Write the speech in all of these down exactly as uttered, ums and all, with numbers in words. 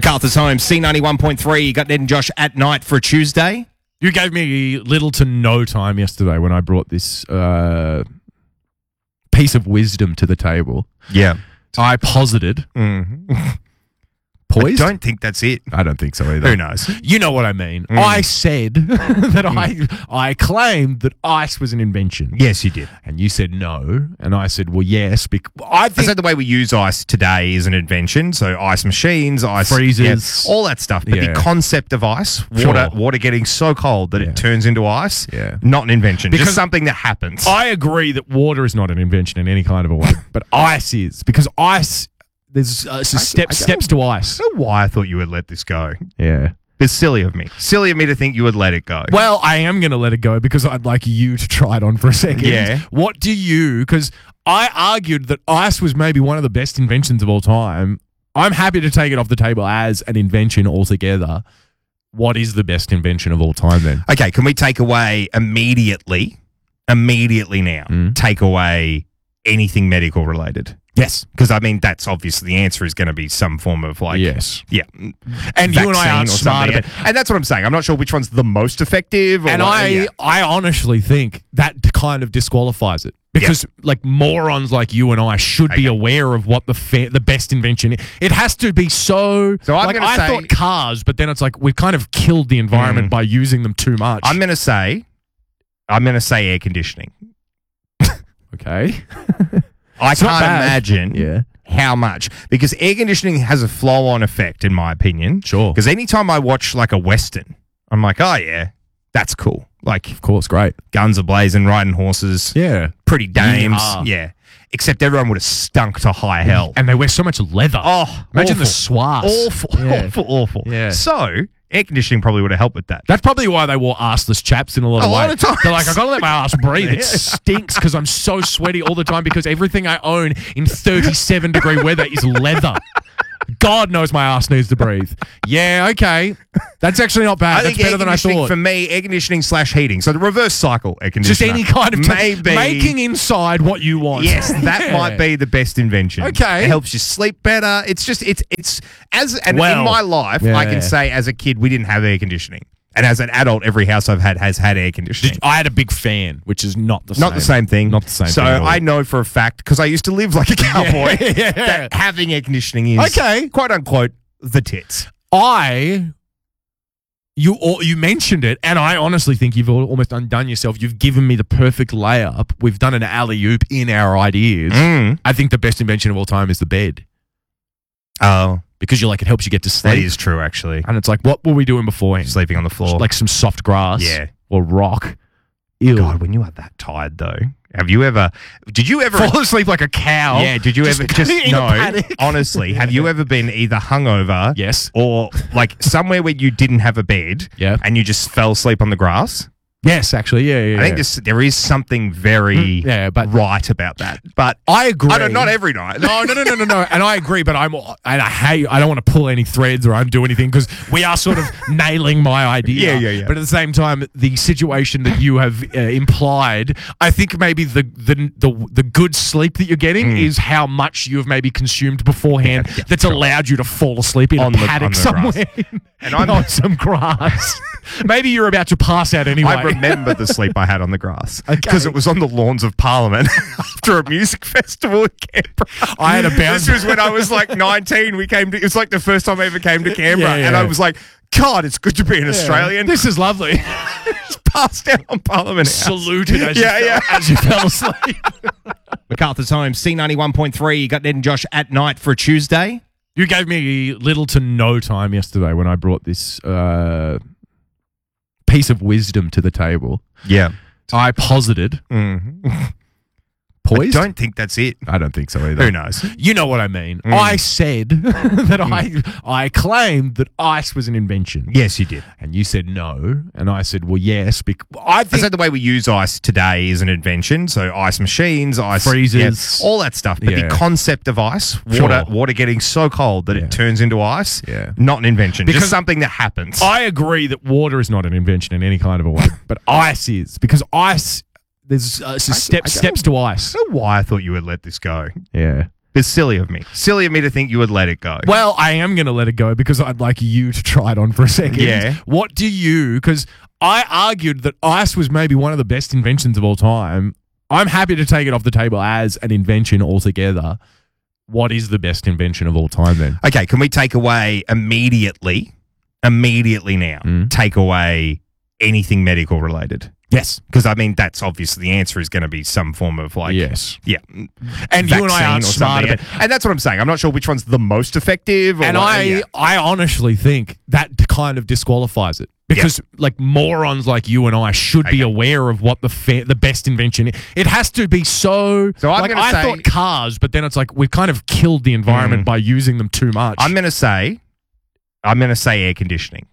MacArthur's home, C ninety-one point three. You got Ned and Josh at night for a Tuesday. You gave me little to no time yesterday when I brought this uh, piece of wisdom to the table. Yeah. I posited. Mm-hmm. Poised? I don't think that's it. I don't think so either. Who knows? You know what I mean. Mm. I said that I I claimed that ice was an invention. Yes, you did. And you said no. And I said, well, yes. Bec- I I think said the way we use ice today is an invention. So ice machines, ice Freezers. yeah, all that stuff. But Yeah. the concept of ice, water, Sure. water getting so cold that Yeah. it turns into ice, Yeah. not an invention. Because just something that happens. I agree that water is not an invention in any kind of a way, but ice is. Because ice, there's uh, so I- step, I don't- steps to ice. I don't know why I thought you would let this go. Yeah. It's silly of me. Silly of me to think you would let it go. Well, I am going to let it go because I'd like you to try it on for a second. Yeah. What do you, because I argued that ice was maybe one of the best inventions of all time. I'm happy to take it off the table as an invention altogether. What is the best invention of all time then? Okay, can we take away immediately, immediately now, Mm. take away anything medical related? Yes. Because, I mean, that's obviously the answer is going to be some form of like, Yes. yeah. And you and I vaccine aren't or smart something. about And that's what I'm saying. I'm not sure which one's the most effective. Or And what- I, yeah. I honestly think that kind of disqualifies it because, like, morons like you and I should be Okay. aware of what the fa- the best invention is. It has to be so. So I'm like, gonna I say- thought cars, but then it's like we've kind of killed the environment Mm. by using them too much. I'm going to say, I'm going to say air conditioning. okay. I It's not can't bad. imagine Yeah. how much. Because air conditioning has a flow-on effect, in my opinion. Sure. Because anytime I watch like a Western, I'm like, oh, yeah, that's cool. Like, Of course, great. guns are blazing, riding horses, Yeah. pretty dames. Yeehaw. Yeah. Except everyone would have stunk to high hell. And they wear so much leather. Oh, Imagine the awful. swaths. Awful, Yeah. awful, awful. Yeah. So, air conditioning probably would have helped with that. That's probably why they wore arseless chaps in a lot of A ways. lot of times. They're like, I gotta let my ass breathe. It Yeah. stinks because I'm so sweaty all the time because everything I own in thirty-seven degree weather is leather. God knows my ass needs to breathe. Yeah, okay. That's actually not bad. I think That's better air than I conditioning thought. for me, air conditioning slash heating. So the reverse cycle air Just conditioner. any kind of maybe making inside what you want. Yes, that Yeah. might be the best invention. Okay. It helps you sleep better. It's just it's it's as and Well, in my life, yeah. I can say as a kid we didn't have air conditioning. And as an adult, every house I've had has had air conditioning. I had a big fan, which is not the same. Not the same thing. Not the same So thing at all. I know for a fact, because I used to live like a cowboy, Yeah. that having air conditioning is, Okay. quote unquote, the tits. I, you or you mentioned it, and I honestly think you've al- almost undone yourself. You've given me the perfect layup. We've done an alley oop in our ideas. Mm. I think the best invention of all time is the bed Oh, because you're like it helps you get to that sleep, is true, actually. and it's like what were we doing beforehand? Sleeping on the floor. Like some soft grass, Yeah. or rock. Ew. God, when you are that tired, though, have you ever, did you ever, fall asleep like a cow. yeah, did you Just ever, just, in a no, paddock. honestly, have you ever been either hungover Yes. or like somewhere where you didn't have a bed Yeah. and you just fell asleep on the grass? Yes, actually, yeah, yeah. I think yeah. this, there is something very Mm, yeah, but- right about that. But I agree. I don't, not every night. No, no, no, no, no, no. And I agree, but I'm, and I hate, I don't want to pull any threads or I'm do anything because we are sort of nailing my idea. Yeah, yeah, yeah. But at the same time, the situation that you have uh, implied, I think maybe the, the the the good sleep that you're getting is how much you have maybe consumed beforehand Yeah, yeah, that's sure. allowed you to fall asleep in On a the- paddock on the somewhere. And I'm- on some grass. Maybe you're about to pass out anyway. I remember the sleep I had on the grass Okay. because it was on the lawns of Parliament after a music festival in Canberra. I had a bounce- This was when I was like nineteen. We came to. It was like the first time I ever came to Canberra, Yeah, yeah. and I was like, God, it's good to be an Australian. This is lovely. Just passed out on Parliament House. Saluted as, Yeah, you yeah. Fell, as you fell asleep. MacArthur's home, C ninety-one point three. You got Ned and Josh at night for a Tuesday. You gave me little to no time yesterday when I brought this uh, piece of wisdom to the table. Yeah. I posited. Mm. Poised? I don't think that's it. I don't think so either. Who knows? You know what I mean. Mm. I said that I I claimed that ice was an invention. Yes, you did. And you said no. And I said, well, yes. Bec- I I think said the way we use ice today is an invention. So ice machines, ice Freezers. yeah, all that stuff. But Yeah. the concept of ice, Sure. water, water getting so cold that Yeah. it turns into ice, Yeah. not an invention. Because just something that happens. I agree that water is not an invention in any kind of a way, but ice is because ice. There's uh, so I- step, I don't- steps to ice. I don't know why I thought you would let this go. Yeah. It's silly of me. Silly of me to think you would let it go. Well, I am going to let it go because I'd like you to try it on for a second. Yeah. What do you, because I argued that ice was maybe one of the best inventions of all time. I'm happy to take it off the table as an invention altogether. What is the best invention of all time then? Okay, can we take away immediately, immediately now, Mm. take away anything medical related? Yes. Because, I mean, that's obviously the answer is going to be some form of like, Yes. yeah. And you and I vaccine aren't or smart something. about And that's what I'm saying. I'm not sure which one's the most effective. Or And what- I, yeah. I honestly think that kind of disqualifies it because, like, morons like you and I should be Okay. aware of what the fa- the best invention is. It has to be so. So I'm like, gonna I say- thought cars, but then it's like we've kind of killed the environment Mm. by using them too much. I'm going to say, I'm going to say air conditioning.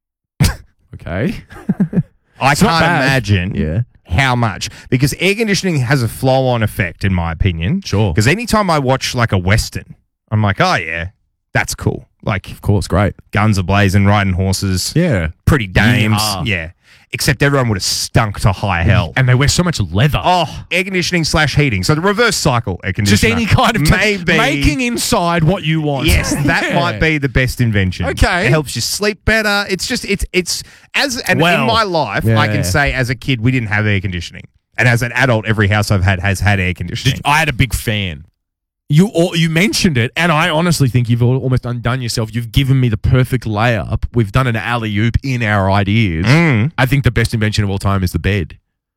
okay. I It's not can't bad. imagine Yeah. how much, because air conditioning has a flow-on effect, in my opinion. Sure. Because anytime I watch like a Western, I'm like, oh yeah, that's cool. Like Of course, great. guns are blazing, riding horses, Yeah. pretty dames. Yeehaw. Yeah. Except everyone would have stunk to high hell. And they wear so much leather. Oh, air conditioning slash heating. So the reverse cycle air Just conditioner. any kind of maybe making inside what you want. Yes, that Yeah. might be the best invention. Okay. It helps you sleep better. It's just it's it's as and Well, in my life, yeah, I can yeah. say as a kid we didn't have air conditioning. And as an adult, every house I've had has had air conditioning. Did- I had a big fan. You all, you mentioned it, and I honestly think you've al- almost undone yourself. You've given me the perfect layup. We've done an alley oop in our ideas. Mm. I think the best invention of all time is the bed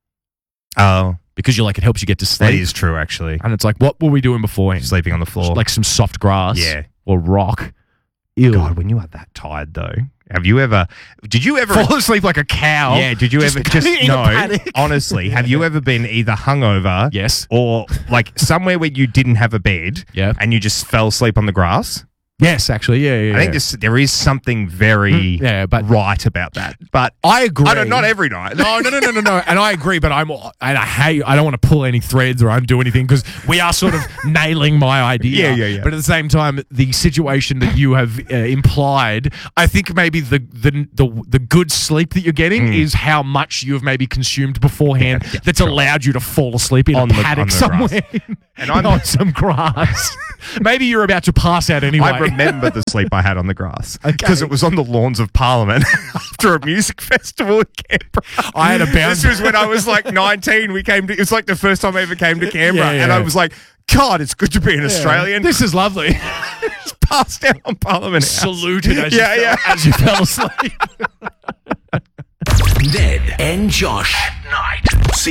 Oh, because you're like it helps you get to sleep. that is true actually. And it's like, what were we doing beforehand? Sleeping on the floor. Like some soft grass, Yeah. or rock. Ew. God, when you are that tired though, have you ever? Did you ever? Fall asleep like a cow. Yeah. Did you Just ever? Just in a no. paddock. Honestly, have you ever been either hungover? Yes. Or like somewhere where you didn't have a bed? Yeah. And you just fell asleep on the grass? Yes, actually, yeah, yeah. I think yeah. this, there is something very Mm, yeah, but- right about that. But I agree. I don't, not every night. No, no, no, no, no, no. And I agree, but I'm, and I hate, I don't want to pull any threads or undo anything because we are sort of nailing my idea. Yeah, yeah, yeah. But at the same time, the situation that you have uh, implied, I think maybe the, the the the good sleep that you're getting is how much you have maybe consumed beforehand Mm. Yeah, yeah, that's sure. allowed you to fall asleep in On a the- paddock on the somewhere. And I'm- on some grass. Maybe you're about to pass out anyway. I remember the sleep I had on the grass Okay. because it was on the lawns of Parliament after a music festival in Canberra. I had a bounce- This was when I was like nineteen. We came to. It was like the first time I ever came to Canberra, Yeah, and yeah. I was like, God, it's good to be an Australian. This is lovely. Just passed out on Parliament House. Saluted as, Yeah, you yeah. Fell, as you fell asleep. Ned and Josh at night. See